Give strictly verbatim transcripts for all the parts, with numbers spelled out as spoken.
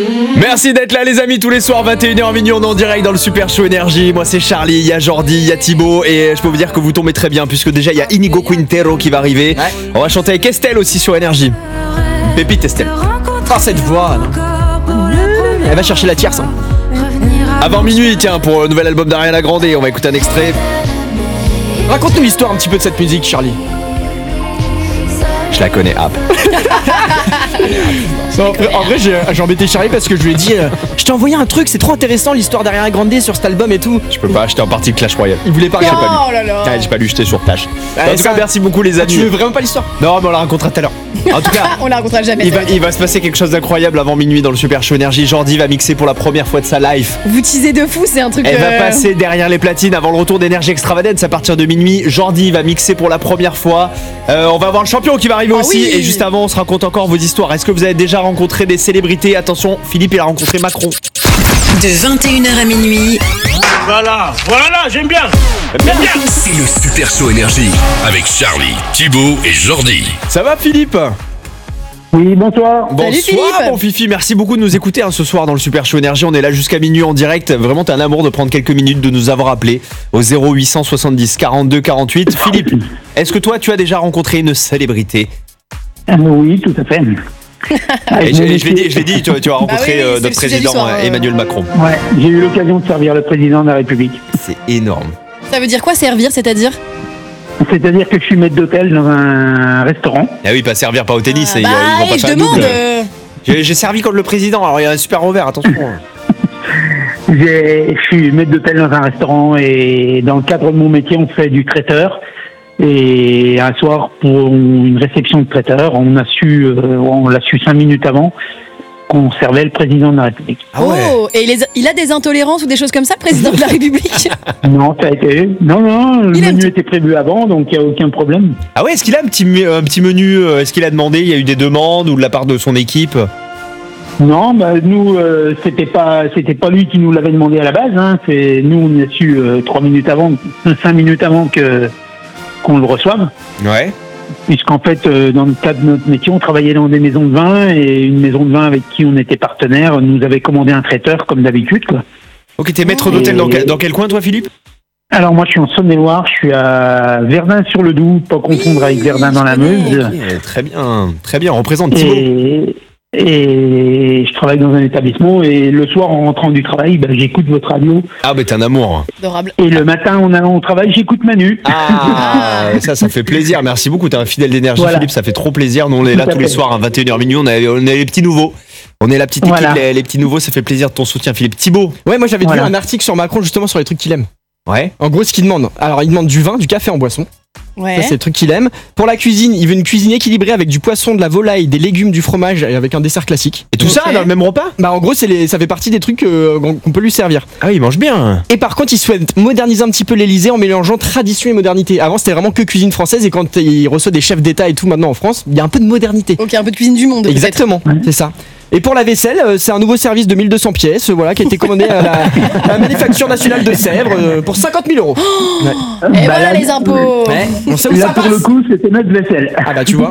Merci d'être là les amis tous les soirs vingt et une heures minuit, on est en direct dans le Super Show Énergie. Moi c'est Charlie, il y a Jordi, il y a Thibaut et je peux vous dire que vous tombez très bien puisque déjà il y a Inigo Quintero qui va arriver. Ouais. On va chanter avec Estelle aussi sur Énergie. Pépite Estelle. Oh cette voix là. Elle va chercher la tierce hein. Avant minuit tiens pour le nouvel album d'Ariana Grande, on va écouter un extrait. Raconte-nous l'histoire un petit peu de cette musique Charlie. Je la connais, hop. Non, en vrai, j'ai, j'ai embêté Charlie parce que je lui ai dit euh, je t'ai envoyé un truc, c'est trop intéressant l'histoire d'Ariana Grande sur cet album et tout. Je peux pas, j'étais en partie de Clash Royale. Il voulait pas regarder. Oh là là. Ah, j'ai pas lu, j'étais sur tâche. Allez, en tout ça, cas, merci beaucoup les amis. Tu veux vraiment pas l'histoire? Non, mais on la racontera tout à l'heure. En tout cas, on la racontera jamais. Il va, il va se passer quelque chose d'incroyable avant minuit dans le Super Show Énergie. Jordi va mixer pour la première fois de sa life. Vous teasez de fou, c'est un truc. Elle euh... va passer derrière les platines avant le retour d'Énergie Extravagance à partir de minuit. Jordi va mixer pour la première fois. Euh, on va avoir le champion qui va arriver oh aussi. Oui. Et juste avant, on se raconte encore vos histoires. Est-ce que vous avez déjà rencontré des célébrités? Attention, Philippe, il a rencontré Macron. De vingt et une heures à minuit. Voilà, voilà, j'aime bien. J'aime bien. C'est le Super Show Énergie avec Charlie, Thibaut et Jordi. Ça va, Philippe? Oui, bonsoir. Bonsoir, Philippe. mon Fifi. Merci beaucoup de nous écouter hein, ce soir dans le Super Show Énergie. On est là jusqu'à minuit en direct. Vraiment, t'as un amour de prendre quelques minutes, de nous avoir appelé au zéro huit cent soixante-dix quarante-deux quarante-huit. Philippe, est-ce que toi, tu as déjà rencontré une célébrité? Euh, Oui, tout à fait. Et je, je l'ai dit, je l'ai dit, tu, tu as rencontré Bah oui, oui, euh, c'est notre le sujet président du soir, euh, euh, Emmanuel Macron. Ouais, j'ai eu l'occasion de servir le président de la République. C'est énorme. Ça veut dire quoi servir, c'est-à-dire? C'est-à-dire que je suis maître d'hôtel dans un restaurant. Ah oui, pas servir, pas au tennis. Ah, et, bah, euh, ils vont pas et je faire un demande. double. euh, J'ai, j'ai servi contre le président, alors il y a un super revers, attention. J'ai- Je suis maître d'hôtel dans un restaurant et dans le cadre de mon métier, on fait du traiteur. Et un soir, pour une réception de traiteur, on a su, euh, on l'a su cinq minutes avant, qu'on servait le président de la République. Ah ouais. Oh, et il, est- il a des intolérances ou des choses comme ça, président de la République? Non, ça a été. Non, non, le Il aime menu tout. était prévu avant, donc il n'y a aucun problème. Ah ouais, est-ce qu'il a un petit, mu- un petit menu? euh, Est-ce qu'il a demandé? Il y a eu des demandes ou de la part de son équipe? Non, bah nous, euh, c'était pas, c'était pas lui qui nous l'avait demandé à la base. Hein. C'est nous, on a su euh, trois minutes avant, cinq minutes avant que qu'on le reçoive. Ouais. Puisqu'en fait, euh, dans le cadre de notre métier, on travaillait dans des maisons de vin et une maison de vin avec qui on était partenaire nous avait commandé un traiteur comme d'habitude, quoi. Ok, t'es maître d'hôtel dans, quel- dans quel coin, toi, Philippe? Alors moi, je suis en Saône-et-Loire, je suis à Verdun-sur-le-Doubs, pas confondre Oui, avec Verdun dans la je connais. Meuse. Ok, très bien, très bien. On représente Thibaut. Et, et je travaille dans un établissement et le soir, en rentrant du travail, bah, j'écoute votre radio. Ah bah t'es un amour. Adorable. Et le matin, en allant au travail, j'écoute Manu. Ah, ça, ça fait plaisir. Merci beaucoup. T'es un fidèle d'énergie, Voilà. Philippe. Ça fait trop plaisir. Nous, on est là Tout à tous les fait. soirs à vingt et une heures minuit. On est, on est les petits nouveaux. On est la petite équipe, Voilà. les, les petits nouveaux. Ça fait plaisir de ton soutien, Philippe. Thibaut. Ouais, moi j'avais Voilà. lu un article sur Macron justement sur les trucs qu'il aime. Ouais. En gros, ce qu'il demande. Alors, il demande du vin, du café en boisson. Ouais. Ça, c'est le truc qu'il aime. Pour la cuisine, il veut une cuisine équilibrée avec du poisson, de la volaille, des légumes, du fromage et avec un dessert classique. Et tout Ok. ça dans le même repas? Bah, en gros, c'est les, ça fait partie des trucs euh, qu'on qu'on peut lui servir. Ah oui, il mange bien. Et par contre, il souhaite moderniser un petit peu l'Elysée en mélangeant tradition et modernité. Avant, c'était vraiment que cuisine française et quand il reçoit des chefs d'État et tout maintenant en France, il y a un peu de modernité. Ok, un peu de cuisine du monde. peut-être. Exactement, Ouais. c'est ça. Et pour la vaisselle, euh, c'est un nouveau service de mille deux cents pièces, euh, voilà, qui a été commandé à la, à la Manufacture Nationale de Sèvres euh, pour cinquante mille euros. Ouais. Et Bah, voilà là, les impôts. Ouais, on sait où Là, ça pour passe. le coup, c'était notre vaisselle. Ah bah tu vois.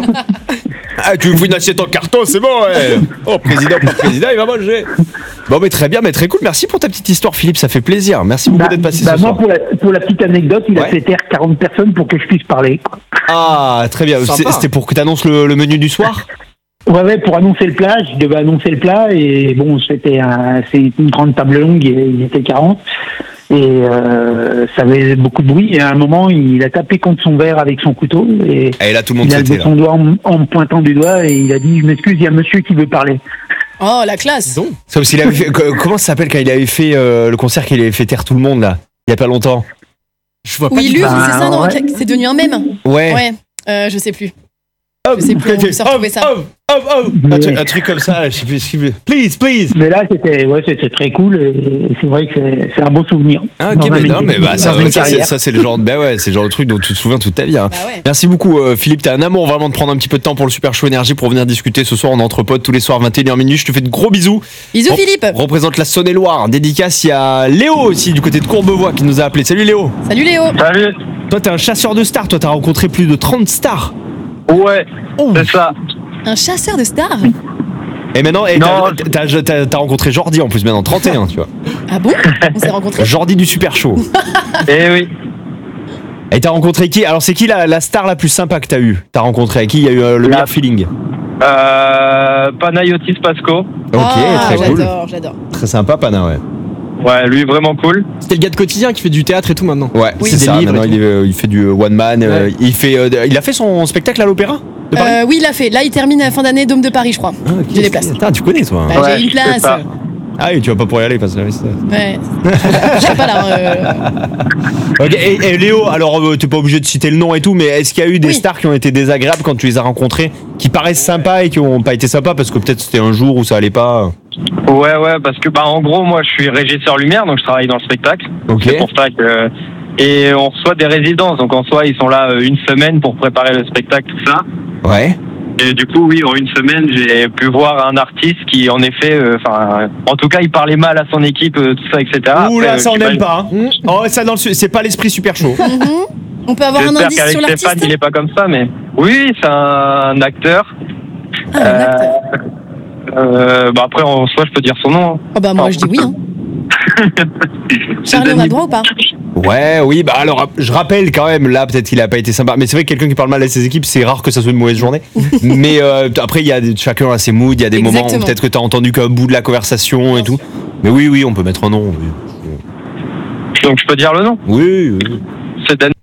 Ah, tu me fous une assiette en carton, c'est bon, ouais. Oh, président, pas président, il va manger. Bon, mais très bien, mais très cool. Merci pour ta petite histoire, Philippe. Ça fait plaisir. Merci beaucoup Bah, d'être passé bah, ce moi, soir. pour la, pour la petite anecdote, il Ouais. a fait taire quarante personnes pour que je puisse parler. quoi. Ah, très bien. Sympa. C'est- C'était pour que tu annonces le, le menu du soir? Ouais, ouais, pour annoncer le plat, je devais annoncer le plat et bon, c'était un, c'est une grande table longue et il était quarante et euh, ça avait beaucoup de bruit et à un moment, il a tapé contre son verre avec son couteau et Et là, tout le monde il a souhaitait. levé Là. son doigt en, en me pointant du doigt et il a dit, je m'excuse, il y a monsieur qui veut parler. Oh, la classe. Donc, C'est comme s'il avait fait- co- comment ça s'appelle quand il avait fait euh, le concert qu'il avait fait taire tout le monde là, il y a pas longtemps? je vois pas. Oui, du- Luz, Bah, c'est ça, non? ouais. C'est devenu un mème. Ouais. Ouais. Euh, je sais plus. Hop, Je sais plus, on peut se retrouver ça. hop, hop, hop. Un, truc, un truc comme ça, je sais plus, je sais plus. Please, please. Mais là, c'était, ouais, c'était très cool et c'est vrai que c'est, c'est un beau souvenir. Ah, Dans ok, un mais non, métier, mais bah, ça, dans une ça, c'est, carrière. ça, c'est le genre, de- bah ouais, c'est le genre de truc dont tu te souviens toute ta vie. Hein. Bah ouais. Merci beaucoup, euh, Philippe. T'as un amour vraiment de prendre un petit peu de temps pour le Super Show Énergie pour venir discuter ce soir. On est entre potes tous les soirs, vingt et une heures minuit. Je te fais de gros bisous. Bisous, On Philippe. représente la Saône-et-Loire. Dédicace, il y a Léo aussi du côté de Courbevoie qui nous a appelé. Salut Léo. Salut Léo. Salut. Toi, t'es un chasseur de stars. Toi, t'as rencontré plus de trente stars. Ouais, Oh. c'est ça. Un chasseur de stars. Et maintenant, et Non, t'as, t'as, t'as, t'as rencontré Jordi en plus maintenant, trente et un, tu vois. Ah bon? On s'est rencontrés? Jordi du Super Show. Eh oui. Et t'as rencontré qui? Alors c'est qui la, la star la plus sympa que t'as eu? T'as rencontré avec qui il y a eu euh, le La- meilleur feeling? Euh, Panayotis Pasco. Ok, Ah, très cool. j'adore, j'adore. Très sympa, Pana, ouais. Ouais, lui vraiment cool. C'était le gars de quotidien qui fait du théâtre et tout maintenant. Ouais, Oui. c'est Des ça. livres Maintenant, et il, est, euh, il fait du one man. euh, Ouais. il, fait, euh, il a fait son spectacle à l'Opéra de Paris. Euh, oui, il l'a fait. Là, il termine à la fin d'année, Dôme de Paris, je crois. Ah, ok. J'ai des places. Putain, tu connais, toi. Bah, Ouais, j'ai une c'est place. ça. Ah oui, tu vas pas pour y aller parce que. Ouais. Je serai pas là. euh. Ok, et, et Léo, alors euh, t'es pas obligé de citer le nom et tout, mais est-ce qu'il y a eu des Oui. stars qui ont été désagréables quand tu les as rencontrés, qui paraissent sympas et qui ont pas été sympas parce que peut-être c'était un jour où ça allait pas? Ouais, ouais, parce que bah en gros, moi, je suis régisseur lumière, donc je travaille dans le spectacle. Ok. C'est pour ça que et on reçoit des résidences, donc en soi, ils sont là euh, une semaine pour préparer le spectacle, tout ça. Ouais. Et du coup, oui, en une semaine, j'ai pu voir un artiste qui, en effet, enfin, euh, en tout cas, il parlait mal à son équipe, euh, tout ça, et cetera. Ouh là, Après, ça on euh, n'aime pas. Hein. Oh, ça dans le, su- c'est pas l'esprit Super Show. On peut avoir un J'espère indice qu'avec sur Stéphane, l'artiste? il est pas comme ça, mais oui, c'est un acteur. Ah, un acteur. Euh, bah après, en soi, je peux dire son nom. Oh bah moi, je dis oui. Hein. Charlie, on a le droit ou pas? Ouais, oui, bah alors je rappelle quand même, là peut-être qu'il a pas été sympa, mais c'est vrai que quelqu'un qui parle mal à ses équipes, c'est rare que ça soit une mauvaise journée. Mais euh, après, il y a des- chacun a ses moods, il y a des moments où Exactement. peut-être que t'as entendu qu'un bout de la conversation et tout. Mais oui, oui, on peut mettre un nom. Oui, Donc, je peux dire le nom. oui. oui. C'est Dan.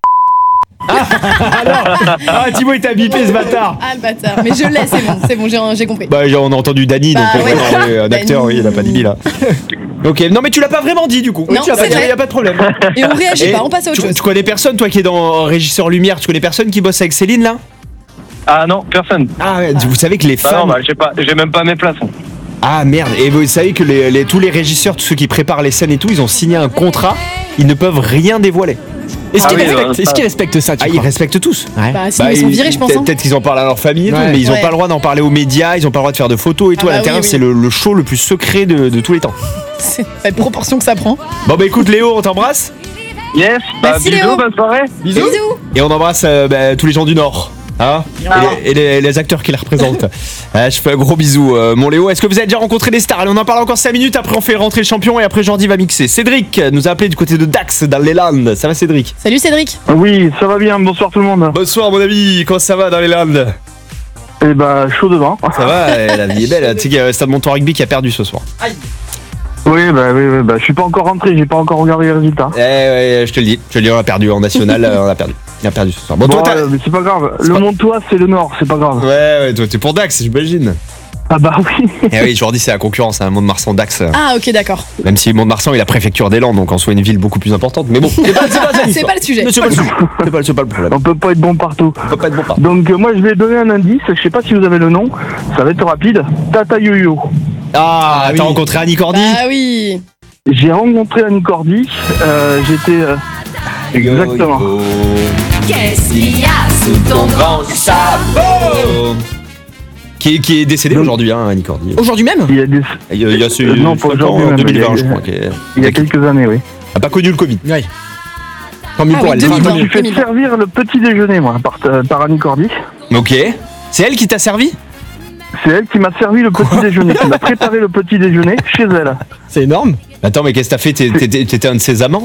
Ah, Thibaut, il t'a bipé ce bâtard. Ah, le bâtard. Mais je l'ai, c'est bon, c'est bon, j'ai, j'ai compris. Bah, on a entendu Dany, donc Bah, euh, ouais. non, mais un acteur, oui, il a pas dit là. Ok, non, mais tu l'as pas vraiment dit du coup. Non, tu l'as pas c'est dit, vrai. y a pas de problème. Et on réagit Et pas, on passe à autre tu, chose. tu connais personne, toi qui es dans Régisseur Lumière, tu connais personne qui bosse avec Céline là? Ah non, personne. Ah, ouais, vous savez que les Ah non, femmes. bah, j'ai pas, j'ai même pas mes places. Ah merde, et vous savez que les, les- tous les régisseurs, tous ceux qui préparent les scènes et tout, ils ont signé un contrat, ils ne peuvent rien dévoiler. Est-ce Ah qu'ils oui, respectent, euh, est-ce qu'ils respectent ça, tu Ah, ils crois? respectent tous. Ouais. Bah, sinon, ils sont virés, je pense. peut-être, hein. peut-être qu'ils en parlent à leur famille et tout, Ouais. mais ils ont Ouais. pas le droit d'en parler aux médias, ils ont pas le droit de faire de photos et tout. Ah à bah l'intérieur, oui, oui. c'est le, le show le plus secret de, de tous les temps. C'est pas une proportion que ça prend. Bon bah écoute Léo, on t'embrasse. Yes, bah, Merci, bisous, Léo. bonne soirée. Bisous. Bisous. Et on embrasse euh, bah, tous les gens du Nord. Hein et, les, et les- les acteurs qui les représentent. Euh, je fais un gros bisou, euh, mon Léo. Est-ce que vous avez déjà rencontré des stars? Allez, on en parle encore cinq minutes. Après, on fait rentrer le champion et après, Jordi va mixer. Cédric nous a appelé du côté de Dax, dans les Landes. Ça va, Cédric? Salut Cédric. Oui, ça va bien, bonsoir tout le monde. Bonsoir, mon ami. Comment ça va dans les Landes? Eh bah, chaud devant. Ça va, euh, la vie est belle. Tu sais qu'il y a Stade Montois Rugby qui a perdu ce soir. Oui, bah, oui, oui, bah, je suis pas encore rentré, j'ai pas encore regardé les résultats. Eh ouais, je te le dis. Je te le dis, on a perdu en national. euh, on a perdu. On a perdu ce soir. Bon, Bon, toi, t'as- euh, mais c'est pas grave. C'est Le pas- Montois, c'est le Nord, c'est pas grave. Ouais, ouais, toi, t'es pour Dax, j'imagine. Ah bah oui. Eh oui, Jordi, c'est la concurrence, hein, Mont-de-Marsan, Dax. Ah, ok, d'accord. Même si Mont-de-Marsan est la préfecture des Landes, donc en soi une ville beaucoup plus importante. Mais bon, c'est pas, c'est pas, ça, C'est l'histoire. pas le sujet. Mais C'est pas le sujet. C'est pas, c'est pas le problème. On peut pas être bon partout. On peut pas être bon partout. Donc, euh, moi, je vais donner un indice, je sais pas si vous avez le nom, ça va être rapide. Tata Yo-Yo. Ah, Ah t'as oui. rencontré Annie Cordy? Ah oui. J'ai rencontré Annie Cordy, euh, j'étais. euh, Exactement. Qu'est-ce qu'il y a sous ton grand Chapeau qui est, qui est décédée aujourd'hui, hein, Annie Cordy. Aujourd'hui même? Il y a, des... Il y a, il y a ce, Euh, non, pas cinq ans, aujourd'hui en même, deux mille vingt, il y a- je crois. qu'elle- il y a quelques années, oui. a pas connu le Covid. Ouais. Tant mieux Ah pour oui, elle. deux mille Je vingt. me suis fait deux mille vingt. servir le petit déjeuner, moi, par, euh, par Annie Cordy. Ok. C'est elle qui t'a servi? C'est elle qui m'a servi le petit déjeuner, qui m'a préparé le petit déjeuner chez elle. C'est énorme. Attends, mais qu'est-ce que t'as fait? T'es- T'étais t'étais un de ses amants?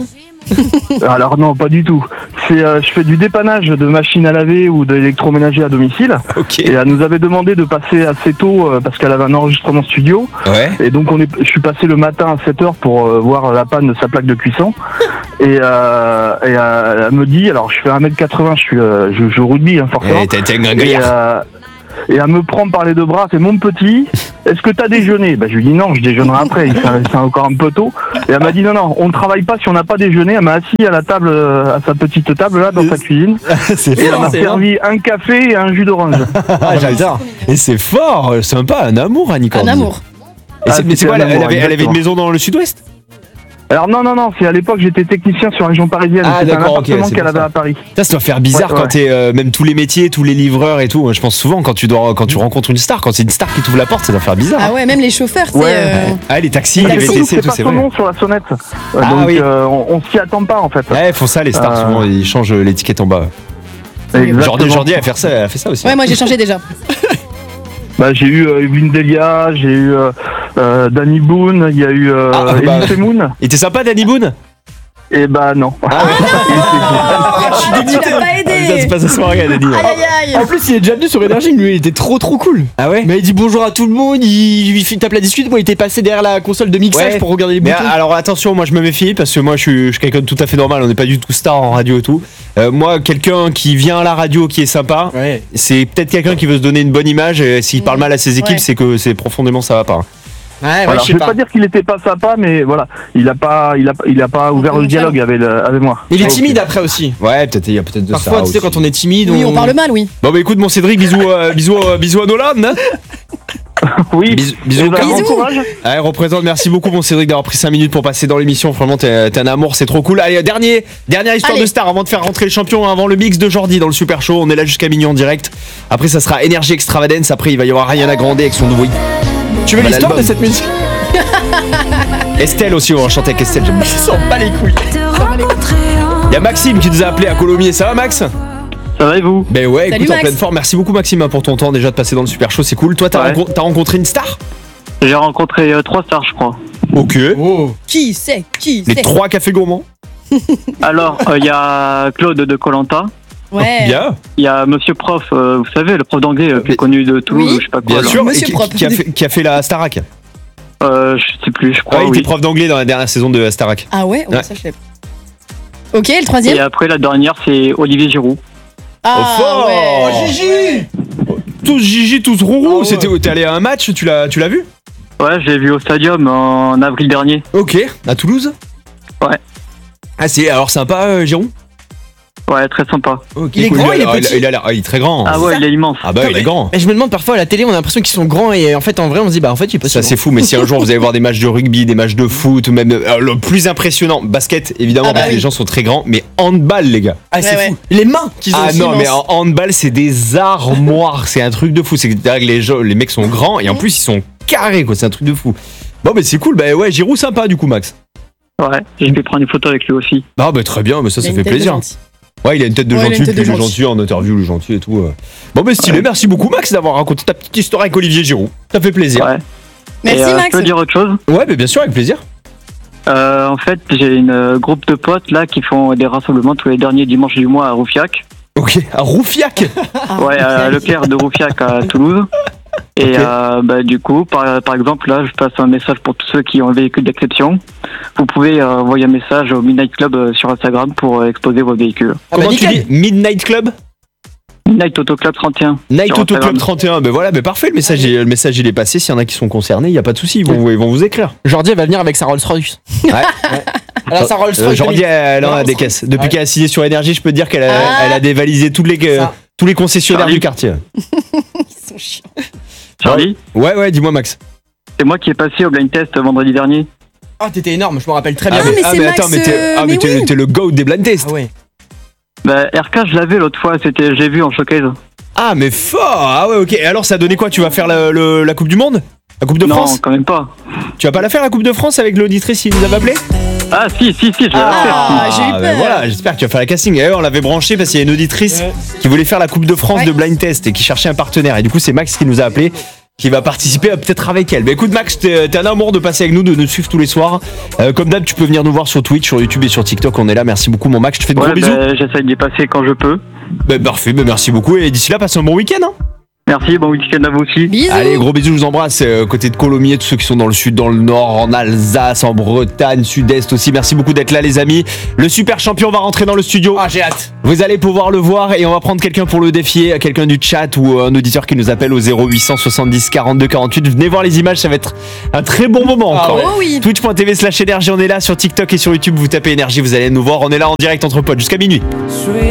Alors non, pas du tout. C'est, euh, je fais du dépannage de machines à laver ou d'électroménager à domicile. Ok. Et elle nous avait demandé de passer assez tôt euh, parce qu'elle avait un enregistrement studio. Ouais. Et donc on est, je suis passé le matin à sept heures pour euh, voir la panne de sa plaque de cuisson. Et, euh, et euh, elle me dit, alors je fais un mètre quatre-vingts, je suis, euh, je joue au rugby hein, forcément. Ouais, t'es t'es un Et, gaillard. euh, et elle me prend par les deux bras, c'est mon petit, est-ce que t'as déjeuné? Bah, je lui dis non, je déjeunerai après, c'est c'est encore un peu tôt. Et elle m'a dit non, non, on ne travaille pas si on n'a pas déjeuné. Elle m'a assis à la table, euh, à sa petite table là, dans sa cuisine. C'est Et elle fort, m'a c'est servi un café et un jus d'orange. Ah, j'adore. Et c'est fort, euh, sympa, un amour, Annie Cordy. Un amour. Et c'est- Ah, mais c'est quoi, c'était un elle, elle amour, avait, elle avait une exactement. maison dans le sud-ouest? Alors non, non, non, c'est à l'époque j'étais technicien sur la région parisienne. Ah, C'était un d'accord, ok, appartement c'est qu'elle pour avait ça. à Paris. Ça, ça doit faire bizarre Ouais, quand ouais. t'es euh, même tous les métiers, tous les livreurs et tout. Moi, je pense souvent quand tu dois, quand tu rencontres une star, quand c'est une star qui t'ouvre la porte, ça doit faire bizarre. Ah ouais, même les chauffeurs, c'est. Ouais. euh, Ah, les taxis, Les les taxis, V T C, c'est tout, pas c'est son vrai. nom sur la sonnette. Euh, Ah, Donc oui. euh, on, on s'y attend pas en fait. Ouais, ils font ça, les stars, Euh, souvent, ils changent l'étiquette en bas. Exactement. Jordi, Jordi a fait ça, elle a fait ça aussi. Ouais, moi j'ai changé déjà. Bah, j'ai eu euh, Evelyne Delia, j'ai eu euh, euh, Danny Boone, il y a eu euh, Ah, bah, Elise Moon. Il était sympa, Danny Boone? Et bah non. Ah, je suis dégoûté. Il t'a pas aidé. Ça c'est pas sa soirée, Danny. Aïe aïe aïe. En plus, il est déjà venu sur Énergie, lui, il était trop trop cool. Ah ouais? Mais il dit bonjour à tout le monde, il, il tape la discute. Moi, il était passé derrière la console de mixage Ouais. pour regarder les Mais boutons. alors attention, moi je me méfie parce que moi je suis, je suis quelqu'un de tout à fait normal, on n'est pas du tout star en radio et tout. Euh, moi, quelqu'un qui vient à la radio qui est sympa, Ouais. c'est peut-être quelqu'un qui veut se donner une bonne image et s'il parle mal à ses équipes, Ouais. c'est que c'est profondément ça va pas. Ouais, ouais, Voilà, je je sais vais pas. pas dire qu'il était pas sympa, mais voilà, il a pas, il a, il a pas ouvert le dialogue avec, le- avec moi. Il est Ok. timide après aussi. Ouais, peut-être il y a peut-être de Parfois, ça. tu sais, aussi. quand on est timide, Oui, on parle mal, oui. Bon bah écoute mon Cédric, bisous, euh, bisous, euh, bisous à Nolan. Hein. Oui. Bisous, bisous Eh au ben, Cameroun. bon courage. Ouais, représente, merci beaucoup mon Cédric d'avoir pris cinq minutes pour passer dans l'émission. Vraiment, t'es, t'es un amour, c'est trop cool. Allez, dernier, dernière histoire Allez. de star avant de faire rentrer le champion, avant le mix de Jordi dans le Super Show. On est là jusqu'à minuit en direct. Après, ça sera Énergie Extravagance. Après, il va y avoir Ariana Grande avec son nouveau hit. Tu veux Bah, l'histoire l'album. de cette musique? Estelle aussi, on va chanter avec Estelle. J'aime bien. Ils s'en bat les couilles. Il y a Maxime qui nous a appelé à Colomiers. Ça va, Max? Ça va et vous? Ben ouais, Salut, écoute, en Max. pleine forme. Merci beaucoup, Maxime, hein, pour ton temps déjà de passer dans le Super Show. C'est cool. Toi, t'as, Ouais. renco- t'as rencontré une star? J'ai rencontré euh, trois stars, je crois. Ok. Oh. Qui c'est Qui Les c'est trois cafés gourmands. Alors, il y a Claude de Koh-Lanta. Ouais. Bien. Il y a Monsieur Prof, euh, vous savez, le prof d'anglais euh, plus Mais- connu de tout, Oui. je sais pas quoi. Bien là. sûr. Monsieur Et qui, Prof. qui a fait, qui a fait la Starac. Euh, je sais plus, je crois. Ouais, il oui. était prof d'anglais dans la dernière saison de Starac. Ah ouais, ouais, Ouais. ça je sais. Ok, le troisième. Et après, la dernière, c'est Olivier Giroud. Ah fort. ouais. Gigi. Tous Gigi, tous Rourou. Ah ouais. C'était, t'es allé à un match, tu l'as, tu l'as vu? Ouais, j'ai vu au Stadium en avril dernier. Ok. À Toulouse? Ouais. Ah, c'est alors sympa, euh, Giroud? Ouais, très sympa. Ok, Il est cool. grand, il est a- petit. Il, a l'air- ah, il est très grand. Ah ouais, il est immense. Ah bah, il est grand. Mais je me demande parfois à la télé, on a l'impression qu'ils sont grands et en fait, en vrai, on se dit, bah en fait, il est pas Ça si c'est fou, mais si un jour vous allez voir des matchs de rugby, des matchs de foot, ou même euh, le plus impressionnant, basket évidemment, Ah bah parce que oui. les gens sont très grands, mais handball les gars. Ah, c'est Ouais, ouais. fou. Les mains qu'ils ont Ah aussi non, mais immenses. en handball c'est des armoires, c'est un truc de fou. C'est que les, gens- les mecs sont grands et en plus ils sont carrés quoi, c'est un truc de fou. Bon mais c'est cool, bah ouais, Giroud sympa du coup Max. Ouais, j'ai pu prendre une photo avec lui aussi. Ah bah très bien, mais ça Il a ça une fait tête de plaisir. gentil. Ouais, il a une tête de Ouais, il a gentil, une tête puis de il est gentil. gentil en interview, il est gentil et tout. euh. Bon bah stylé, merci beaucoup Max d'avoir raconté ta petite histoire avec Olivier Giroud. Ça fait plaisir. Ouais. Merci Et, euh, Max. Je peux dire autre chose? Ouais, mais bien sûr, avec plaisir. Euh, en fait, j'ai une euh, groupe de potes là qui font des rassemblements tous les derniers dimanches du mois à Roufiac. Ok, à Roufiac. Ah, Ouais, à Leclerc de Roufiac à Toulouse. Et Ok. euh, bah, du coup, par, par exemple, là, je passe un message pour tous ceux qui ont un véhicule d'exception. Vous pouvez euh, envoyer un message au Midnight Club euh, sur Instagram pour euh, exposer vos véhicules. Ah bah, Comment tu nickel. dis Midnight Club? Midnight Auto Club trente et un. Night sur Auto Club Instagram. trente et un, ben voilà, ben parfait, le message, est- le message il est passé, s'il y en a qui sont concernés, il n'y a pas de souci, ils vont, ils vont vous écrire. Jordi, elle va venir avec sa Rolls Royce. Ouais. Elle a sa Rolls Euh, Royce. Jordi, elle en a Rolls des Royce. caisses. Depuis Ouais. qu'elle a signé sur Énergie, je peux te dire qu'elle a, Ah. elle a dévalisé tous les, euh, Ça. tous les concessionnaires Charlie. du quartier. Ils sont chiants. Charlie, Ouais, ouais, dis-moi Max. c'est moi qui ai passé au blind test vendredi dernier. Ah, t'étais énorme, je me rappelle très bien. Ah, mais c'est Max, attends, mais t'es, euh, ah, mais mais t'es, oui. t'es le goat des blind tests. Ah ouais. Bah, R K, je l'avais l'autre fois, c'était, je l'ai vu en showcase. Ah, mais fort. Ah ouais, ok. Et alors, ça a donné quoi? Tu vas faire la, le- la Coupe du Monde? La Coupe de non, France? quand même pas. Tu vas pas la faire la Coupe de France avec l'auditrice qui nous avait appelé? Ah, si, si, si, je vais la faire. Ah, j'ai eu ben peur. voilà, j'espère que tu vas faire la casting. Et on l'avait branché parce qu'il y a une auditrice qui voulait faire la Coupe de France Ouais. de blind test et qui cherchait un partenaire. Et du coup, c'est Max qui nous a appelé, qui va participer euh, peut-être avec elle. Bah écoute Max, t'es, t'es un amour de passer avec nous, de nous suivre tous les soirs. Euh, comme d'hab, tu peux venir nous voir sur Twitch, sur YouTube et sur TikTok. On est là. Merci beaucoup mon Max. Je te fais de Ouais, gros bisous. bah, j'essaye d'y passer quand je peux. Bah, parfait, bah, merci beaucoup. Et d'ici là, passe un bon week-end. Hein. Merci, bon week-end à vous aussi. Bisous. Allez, gros bisous, je vous embrasse. Euh, côté de Colomiers, tous ceux qui sont dans le sud, dans le nord, en Alsace, en Bretagne, sud-est aussi. Merci beaucoup d'être là, les amis. Le super champion va rentrer dans le studio. Ah, j'ai hâte. Vous allez pouvoir le voir et on va prendre quelqu'un pour le défier, quelqu'un du chat ou un auditeur qui nous appelle au zéro huit cent soixante-dix quarante-deux quarante-huit. Venez voir les images, ça va être un très bon moment Ah encore. Oh oui. Twitch point t v slash énergie, on est là sur TikTok et sur YouTube, vous tapez énergie, vous allez nous voir, on est là en direct entre potes jusqu'à minuit.